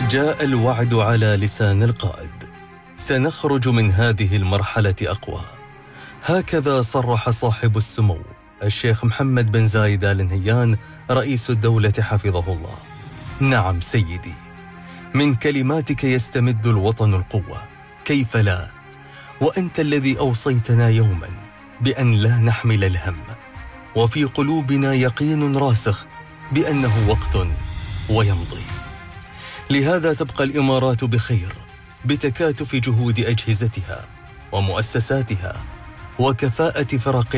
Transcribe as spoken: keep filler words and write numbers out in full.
جاء الوعد على لسان القائد: سنخرج من هذه المرحلة أقوى. هكذا صرح صاحب السمو الشيخ محمد بن زايد آل نهيان رئيس الدولة حفظه الله. نعم سيدي، من كلماتك يستمد الوطن القوة، كيف لا؟ وأنت الذي أوصيتنا يوما بأن لا نحمل الهم، وفي قلوبنا يقين راسخ بأنه وقت ويمضي. لهذا تبقى الإمارات بخير بتكاتف جهود أجهزتها ومؤسساتها وكفاءة فرق